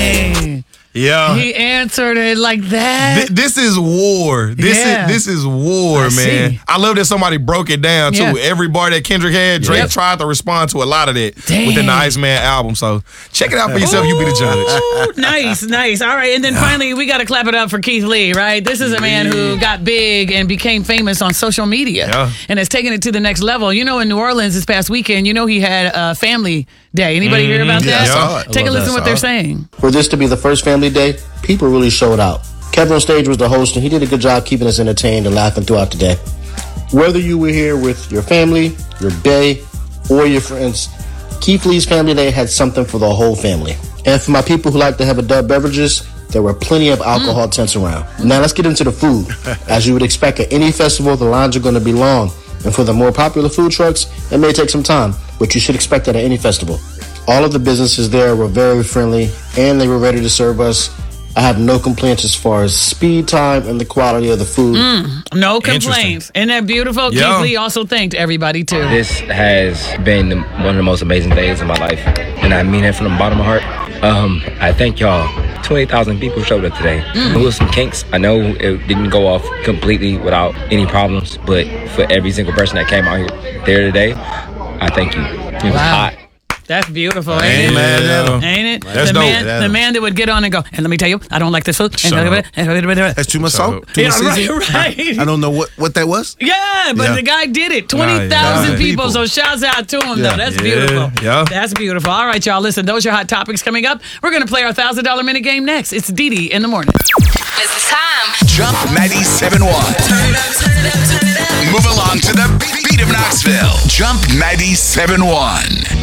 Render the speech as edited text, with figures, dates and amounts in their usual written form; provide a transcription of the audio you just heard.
Dang. Yeah. He answered it like that. This is war. This is war, man. see. I love that somebody broke it down, too. Yeah. Every bar that Kendrick had, Drake tried to respond to a lot of that within the Iceman album. So check it out for yourself. You be the judge. Ooh, nice. All right, and then finally, we got to clap it up for Keith Lee, right? This is a man who got big and became famous on social media and has taken it to the next level. You know, in New Orleans this past weekend, he had a family day. Anybody hear about that? I saw it. Take a listen to what they're saying. For this to be the first family day, people really showed out. Kevin on stage was the host, and he did a good job keeping us entertained and laughing throughout the day. Whether you were here with your family, your bae, or your friends, Keith Lee's Family Day had something for the whole family. And for my people who like to have adult beverages, there were plenty of alcohol tents around. Now let's get into the food. As you would expect at any festival, the lines are going to be long. And for the more popular food trucks, it may take some time, but you should expect that at any festival. All of the businesses there were very friendly, and they were ready to serve us. I have no complaints as far as speed time and the quality of the food. No complaints. Isn't that beautiful? Yeah. Keith Lee also thanked everybody, too. This has been one of the most amazing days of my life, and I mean it from the bottom of my heart. I thank y'all. 28,000 people showed up today. There was some kinks. I know it didn't go off completely without any problems, but for every single person that came out here today, I thank you. It was hot. That's beautiful, I ain't ain't it? mad at him. Ain't it? That's the dope. man that would get on and go, and let me tell you, I don't like this food. That's too much salt. Too much seasoning. Right. I don't know what that was. Yeah, but the guy did it. 20,000 yeah. people. So shouts out to him, though. That's beautiful. Yeah. That's beautiful. All right, y'all. Listen, those are hot topics coming up. We're going to play our $1,000 minute game next. It's Dee Dee in the morning. It's time. Jump 97.1. Move along to the beat of Knoxville. Jump 97.1.